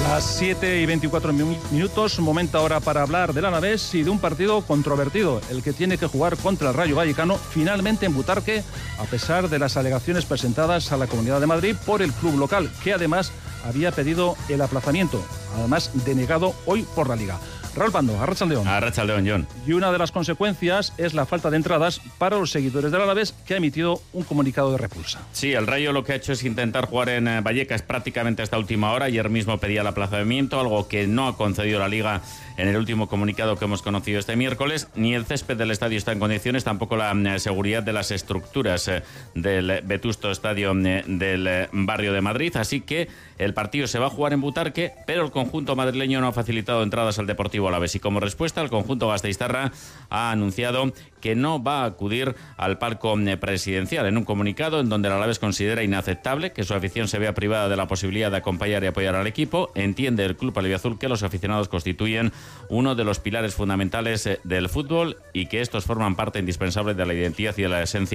Las 7:24 minutos, momento ahora para hablar del Alavés y de un partido controvertido, el que tiene que jugar contra el Rayo Vallecano, finalmente en Butarque, a pesar de las alegaciones presentadas a la Comunidad de Madrid por el club local, que además había pedido el aplazamiento, además denegado hoy por la Liga. Raúl Pando, arratsaldeon. Arratsaldeon, John. Y una de las consecuencias es la falta de entradas para los seguidores del Alavés, que ha emitido un comunicado de repulsa. Sí, el Rayo lo que ha hecho es intentar jugar en Vallecas prácticamente hasta última hora. Ayer mismo pedía el aplazamiento, algo que no ha concedido la Liga en el último comunicado que hemos conocido este miércoles. Ni el césped del estadio está en condiciones, tampoco la seguridad de las estructuras del vetusto estadio del barrio de Madrid. Así que el partido se va a jugar en Butarque, pero el conjunto madrileño no ha facilitado entradas al Deportivo Alavés. Y como respuesta, el conjunto gasteiztarra ha anunciado que no va a acudir al palco presidencial, en un comunicado en donde el Alavés considera inaceptable que su afición se vea privada de la posibilidad de acompañar y apoyar al equipo. Entiende el club albiazul que los aficionados constituyen uno de los pilares fundamentales del fútbol y que estos forman parte indispensable de la identidad y de la esencia